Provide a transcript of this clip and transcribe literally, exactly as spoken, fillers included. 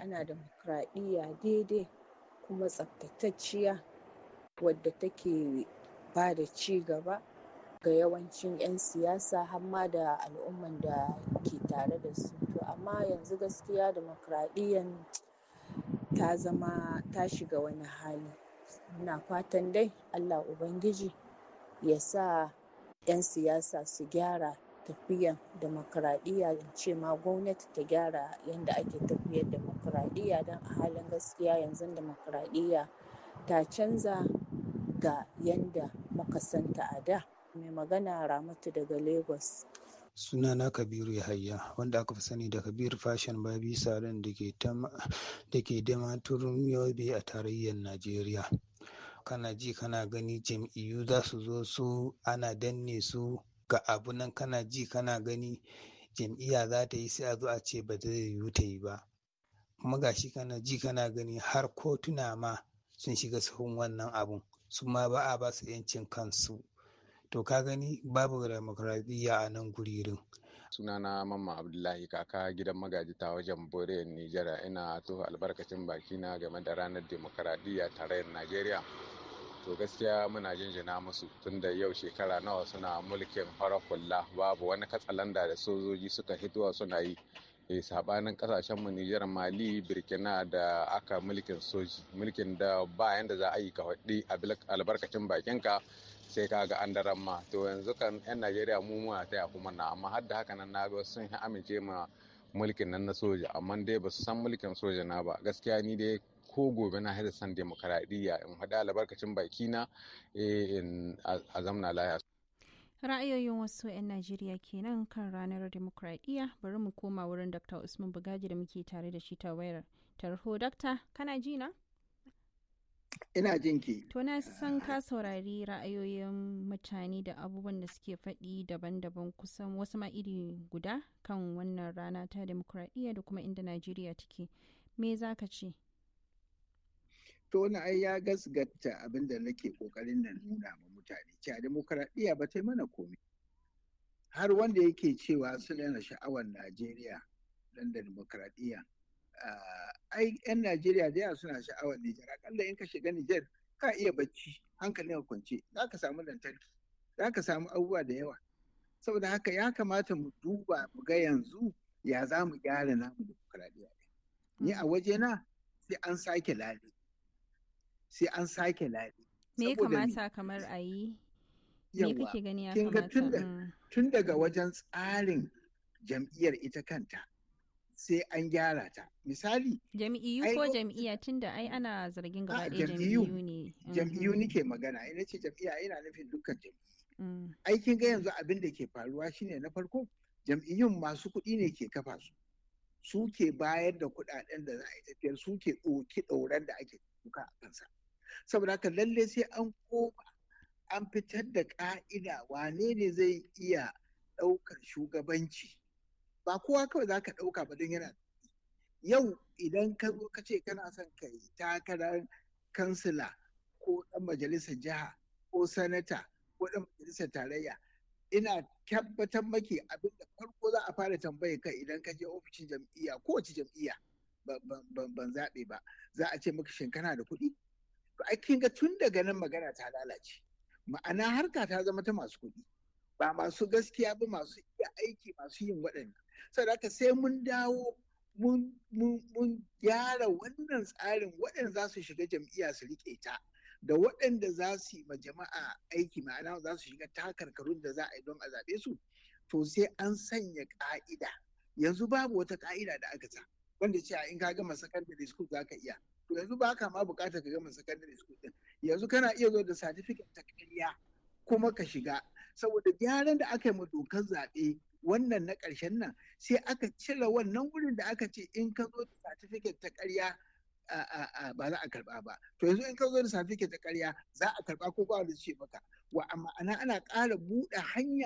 ana demokradiyya daidai kuma tsaftatacciya wadda take ba da ci gaba ga yawancin 'yan siyasa har ma da al'umman da ke tare da su. To amma yanzu gaskiya demokradiyyan ta zama ta shiga wani hali. Muna fatan dai Allah Ubangiji ya sa 'yan siyasa su gyara tafiyan demokradiyya, in ce ma gwamnati ta gyara yadda ake tafiyar demokradiyya, don a halin gaskiya yanzu demokradiyya ta canza ga yadda muka santa a da. Mai magana Ramatu daga Lagos. Sunana Kabiru Yahaya, wanda aka fi sani da Kabir Fashion Babi Salon da ke Damaturu Yobe a tarayyar Najeriya. Kana ji kana gani jam'iyyu za su zo su ana danne su ga abu nan, kana ji kana gani jam'iyya za ta yi sai a zo a ce ba zai yiwu ta yi ba. Kuma gashi kana ji kana gani har kotuna ma sun shiga sahun wannan abun, su ma ba a ba su 'yancin kansu. To ka gani babu demokradiyya a nan guririn. Sunana Mamman Abdullahi, kaka gidan magaji ta wajen Boriyar Nijar. Ina to albarkacin bakina game da ranar demokradiyya tarayyar Najeriya. To gaskiya muna jinjina musu tunda yau shekara nawa suna mulkin farar hula, babu wani katsalanda da sojoji suka hitowa suna yi. E, sabanin kasashen mu Nijar, Mali, Burkina da aka mulkin soji, mulkin da ba yanda za a yi ka faɗi albarkacin bakinka sai ka ga an daren ma. To yanzu kan 'yan Najeriya mu muna taya kuma na, amma har da haka nan na ga sun amince ma mulkin nan na soja, amma dai ba su san mulkin soja na ba. Gaskiya ni dai ko gobe na haɗa san demokaradiyya in haɗa albarkacin bakina a zamna laya. Ra'ayoyin wasu 'yan Najeriya kenan kan ranar demokradiyya. Bari mu koma wurin Dakta Usman Bugaji da muke tare da shi ta wayar tarho. Dakta, kana ji na? Ina jin ki. To na san ka saurari ra'ayoyin mutane da abubuwan da suke faɗi daban-daban, kusan wasu ma iri guda kan wannan rana ta demokradiyya da kuma inda Najeriya take. Me za ka ce? To wani ai ya gasgata abin da nake kokarin na nuna ma mutane, cewa demokradiyya ba ta yi mana komai. Har wanda yake cewa su na sha'awar Najeriya dan da demokradiyya. Ai 'yan Najeriya da yawa suna sha'awar Nijar. Akalla in ka shiga Nijar ka iya bacci hankalin ka kwance, za ka samu lantarki, za ka samu abubuwa da yawa. Saboda haka ya kamata mu duba mu ga yanzu ya za mu gyara namu demokradiyya. Ni a wajena sai an sake lale. sai an sake lale. Me ya kamata kamar a yi? Me kake gani ya kamata? Tun daga wajen tsarin jam'iyyar ita kanta sai an gyara ta. Misali, jam'iyyu ko jam'iyya, tunda ai ana zargin gaba ɗaya jam'iyyu ne. Jam'iyyu nike magana, ina ce jam'iyya ina nufin dukkan jam'iyyu. Aikin ga yanzu abin da ke faruwa shine na farko, jam'iyyun masu kuɗi ne ke kafa su. Su ke bayar da kuɗaɗen da za a yi tafiyar, su ke ɗauki ɗauran da ake kuka a kansa. Saboda haka lalle sai an koma an fitar da ƙa'ida wane ne zai iya ɗaukar shugabanci. Ba kowa kawai za ka ɗauka ba don yana. Yau idan ka zo ka ce kana son ka yi takarar kansila ko ɗan majalisar jiha ko sanata ko ɗan majalisar tarayya, ina tabbatar maki abin da farko za a fara tambaye kai idan ka je ofishin jam'iyya, kowace jam'iyya ban zaɓe ba, za a ce maka shin kana da kuɗi? To ai kin ga tun daga nan magana ta lalace. Ma'ana harka ta zama ta masu kuɗi, ba masu gaskiya ba, masu iya aiki, masu yin waɗanda. Saboda haka sai mun dawo mun gyara wannan tsarin, waɗanda za su shiga jam'iyya su riƙe ta da waɗanda za su yi ma jama'a aiki, ma'ana za su shiga takarkarun da za a yi don a zaɓe su. To sai an sanya ƙa'ida. Yanzu babu wata ƙa'ida da aka sa wanda cewa in ka gama secondary school za ka iya. To yanzu ba ka ma bukatar ka gama secondary school din. Yanzu kana iya zo da certificate ta ƙarya kuma ka shiga. Saboda gyaran da aka yi ma dokar zaɓe wannan na ƙarshen nan, sai aka cire wannan wurin da aka ce in ka zo da certificate ta ƙarya ba za a karɓa ba. To yanzu in ka zo da certificate ta ƙarya za a karɓa ko ba wanda ce maka. Wa amma ana ƙara buɗe hanya